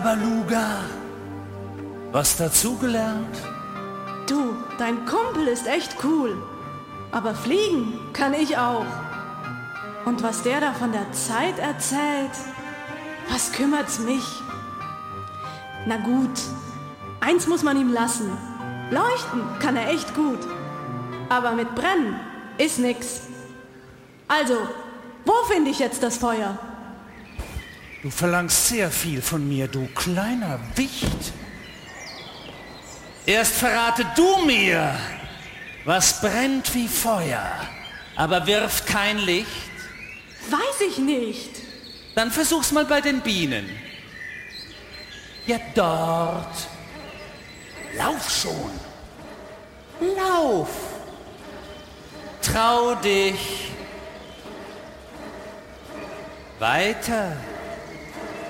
Baluga, was dazugelernt? Du, dein Kumpel ist echt cool. Aber fliegen kann ich auch. Und was der da von der Zeit erzählt, was kümmert's mich? Na gut, eins muss man ihm lassen. Leuchten kann er echt gut. Aber mit Brennen ist nix. Also, wo finde ich jetzt das Feuer? Du verlangst sehr viel von mir, du kleiner Wicht. Erst verrate du mir, was brennt wie Feuer, aber wirft kein Licht. Weiß ich nicht. Dann versuch's mal bei den Bienen. Ja, dort. Lauf schon. Lauf. Trau dich. Weiter.